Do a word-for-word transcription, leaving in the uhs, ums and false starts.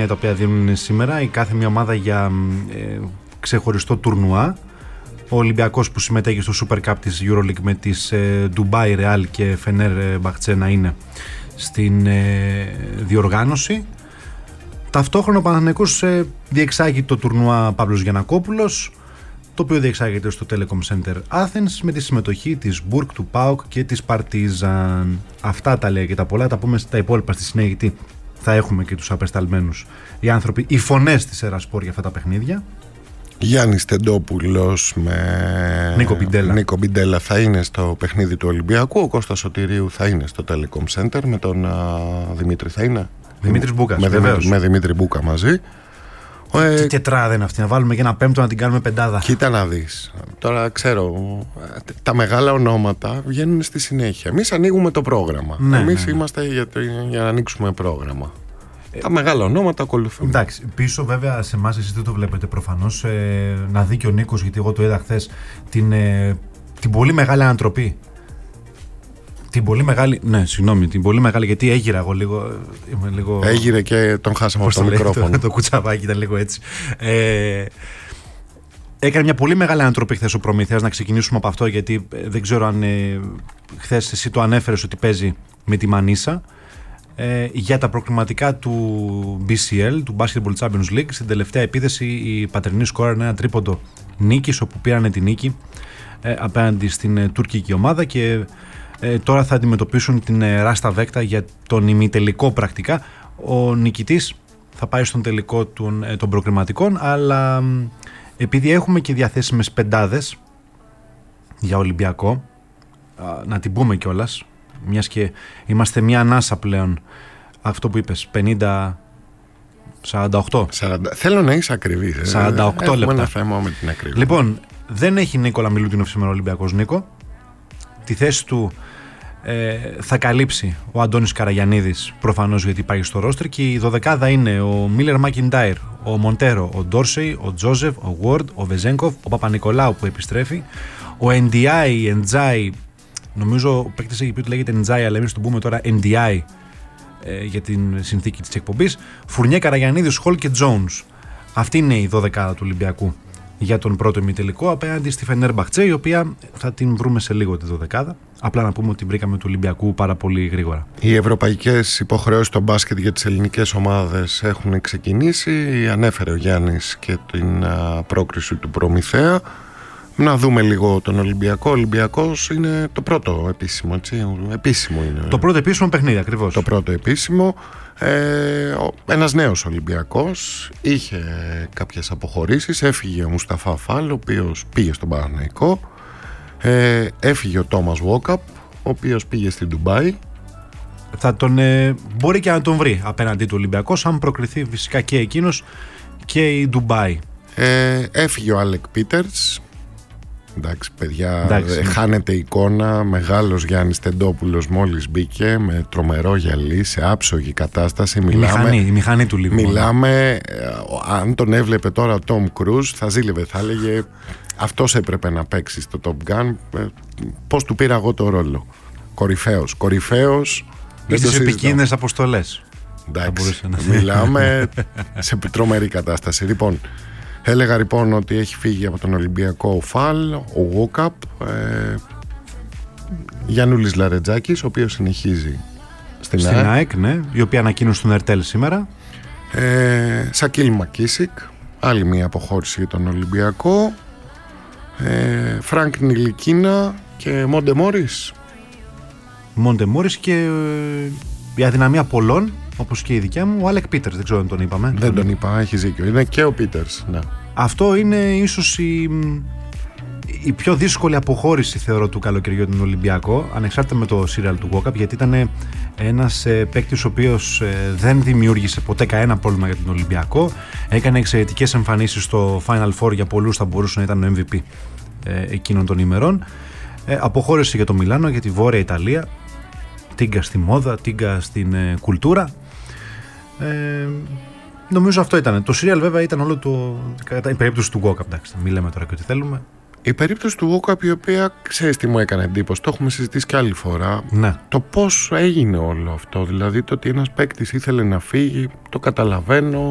παιχνίδια τα οποία δίνουν σήμερα, η κάθε μια ομάδα για ε, ξεχωριστό τουρνουά. Ο Ολυμπιακός που συμμετέχει στο Super Cup της EuroLeague με τις ε, Dubai Real και Fener Bahce να είναι στην ε, διοργάνωση. Ταυτόχρονα ο Παναθηναϊκός ε, διεξάγει το τουρνουά Παύλος Γιαννακόπουλος, το οποίο διεξάγεται στο Telecom Center Athens με τη συμμετοχή της Μπουρκ, του ΠΑΟΚ και της Παρτίζαν. Αυτά τα λέει και τα πολλά, τα πούμε στα υπόλοιπα στη συνέχεια, γιατί θα έχουμε και τους απεσταλμένους, οι άνθρωποι, οι φωνές της Ερασπόρ για αυτά τα παιχνίδια. Γιάννης Τεντόπουλος με Νίκο Πιντέλα. Νίκο Πιντέλα θα είναι στο παιχνίδι του Ολυμπιακού. Ο Κώστας Σωτηρίου θα είναι στο Telecom Center με τον α, Δημήτρη θα είναι. Δημήτρης Μπούκας, με, βεβαίως. με Δημήτρη Μπούκα μαζί. Ε, Τι τετράδα είναι αυτή, να βάλουμε και ένα πέμπτο να την κάνουμε πεντάδα. Κοίτα να δεις. Τώρα ξέρω, τα μεγάλα ονόματα βγαίνουν στη συνέχεια. Εμείς ανοίγουμε το πρόγραμμα. Ναι, Εμείς ναι, ναι. είμαστε για, το, για να ανοίξουμε πρόγραμμα. Ε, τα μεγάλα ονόματα ακολουθούν. Εντάξει, πίσω βέβαια σε εμάς, εσείς δεν το βλέπετε προφανώς, ε, να δει και ο Νίκος, γιατί εγώ το είδα χθες, την, ε, την πολύ μεγάλη ανατροπή. Την πολύ μεγάλη, ναι, συγγνώμη, την πολύ μεγάλη, γιατί έγιρα εγώ λίγο. Είμαι λίγο... Έγιρε και τον χάσαμε από το, το μικρόφωνο. Το, το κουτσαβάκι ήταν λίγο έτσι. Ε, έκανε μια πολύ μεγάλη ανατροπή χθες ο Προμηθέας, να ξεκινήσουμε από αυτό, γιατί ε, δεν ξέρω αν ε, χθες εσύ το ανέφερες ότι παίζει με τη Μανίσα. Ε, για τα προκριματικά του μπι σι ελ, του Basketball Champions League. Στην τελευταία επίθεση η Πατερνή σκόραρε ένα τρίποντο νίκης, όπου πήρανε τη νίκη ε, απέναντι στην ε, τουρκική ομάδα και ε, τώρα θα αντιμετωπίσουν την ε, Ράστα Βέκτα για τον ημιτελικό πρακτικά. Ο νικητής θα πάει στον τελικό των, ε, των προκριματικών, αλλά ε, επειδή έχουμε και διαθέσιμες πεντάδες για Ολυμπιακό, α, να την πούμε κιόλας, μιας και είμαστε μια ανάσα πλέον, αυτό που είπες, πενήντα σαράντα οκτώ. σαράντα Θέλω να είσαι ακριβής. σαράντα οκτώ Έχουμε λεπτά. ένα θέμα με την ακρίβεια. Λοιπόν, δεν έχει Νίκολα Μιλούτινοφ σήμερα ο Ολυμπιακός, Νίκο. Τη θέση του ε, θα καλύψει ο Αντώνης Καραγιαννίδης, προφανώς γιατί υπάρχει στο ρόστερ, και η δωδεκάδα είναι ο Μίλερ Μακιντάιρ, ο Μοντέρο, ο Ντόρσεϊ, ο Τζόζεφ, ο Γουόρντ, ο Βεζέγκοφ, ο Παπα-Νικολάου που επιστρέφει, ο Εντιάι, Εντζάι. Νομίζω ο παίκτης έχει πει ότι λέγεται Εντζάι, αλλά εμείς τον πούμε τώρα Εν Ντι Άι ε, για την συνθήκη της εκπομπής. Φουρνιέ, Καραγιαννίδης, Χολ και Τζόουνς. Αυτή είναι η δωδεκάδα του Ολυμπιακού για τον πρώτο ημιτελικό απέναντι στη Φενέρ Μπαχτσέ, η οποία θα την βρούμε σε λίγο τη δωδεκάδα. Απλά να πούμε ότι βρήκαμε του Ολυμπιακού πάρα πολύ γρήγορα. Οι ευρωπαϊκές υποχρεώσεις στο μπάσκετ για τις ελληνικές ομάδες έχουν ξεκινήσει. Ανέφερε ο Γιάννης και την α, πρόκριση του Προμηθέα. Να δούμε λίγο τον Ολυμπιακό. Ο Ολυμπιακός είναι το πρώτο επίσημο, έτσι. Επίσημο είναι. Το πρώτο επίσημο παιχνίδι, ακριβώς. Το πρώτο επίσημο. Ε, ένας νέος Ολυμπιακός. Είχε κάποιες αποχωρήσεις. Έφυγε ο Μουσταφά Φάλ, ο οποίος πήγε στον Παναθηναϊκό. Ε, έφυγε ο Τόμας Βόκαπ, ο οποίος πήγε στην Ντουμπάι. Θα τον, ε, μπορεί και να τον βρει απέναντί του Ολυμπιακός, αν προκριθεί φυσικά και εκείνος και η Ντουμπάι. Ε, έφυγε ο Άλεκ Πίτερς. Εντάξει, παιδιά, Εντάξει. χάνεται η εικόνα. Μεγάλος Γιάννης Τεντόπουλος μόλις μπήκε με τρομερό γυαλί σε άψογη κατάσταση. Η Μιλάμε, μηχανή, η μηχανή του λίγο. μιλάμε ε, αν τον έβλεπε τώρα ο Τόμ Κρούζ, θα ζήλευε, θα έλεγε αυτός έπρεπε να παίξει στο Top Gun. Ε, πώς του πήρα εγώ το ρόλο. Κορυφαίος, κορυφαίος. Ή στις επικίνδυνες αποστολές. Εντάξει, μιλάμε σε τρομερή κατάσταση. Λοιπόν, έλεγα λοιπόν ότι έχει φύγει από τον Ολυμπιακό ο Φαλ, ο Γουόκαπ, ε, Γιαννούλης Λαρετζάκης, ο οποίος συνεχίζει στην, Στην ΑΕΚ, ΑΕΚ, ναι, η οποία ανακοίνωσε στον Ερτέλ σήμερα. ε, Σακίλ Μακίσικ, άλλη μία αποχώρηση για τον Ολυμπιακό, ε, Φρανκ Νιλικίνα και Μόντε Μόρις. Μόντε Μόρις και ε, η αδυναμία πολλών, όπως και η δικιά μου, ο Άλεκ Πίτερς, δεν ξέρω αν τον είπαμε. Δεν τον είπα, έχει δίκιο. Είναι και ο Πίτερς, ναι. Αυτό είναι ίσως η, η πιο δύσκολη αποχώρηση, θεωρώ, του καλοκαιριού τον Ολυμπιακό, ανεξάρτητα με το σύριαλ του Γόκαπ, γιατί ήταν ένας ε, παίκτης ο οποίος ε, δεν δημιούργησε ποτέ κανένα πρόβλημα για τον Ολυμπιακό. Έκανε εξαιρετικές εμφανίσεις στο Final Four, για πολλούς θα μπορούσε να ήταν ο εμ βι πι ε, εκείνων των ημερών. Ε, αποχώρησε για το Μιλάνο, για τη Βόρεια Ιταλία. Τίγκα στη μόδα, τίγκα στην ε, κουλτούρα. Ε, νομίζω αυτό ήταν. Το σύριαλ βέβαια ήταν όλο το. Η περίπτωση του Γόκαπ. Εντάξει, μην λέμε τώρα και ό,τι θέλουμε. Η περίπτωση του Γόκαπ, η οποία ξέρεις τι μου έκανε εντύπωση, το έχουμε συζητήσει και άλλη φορά. Ναι. Το πώς έγινε όλο αυτό. Δηλαδή το ότι ένας παίκτης ήθελε να φύγει, το καταλαβαίνω.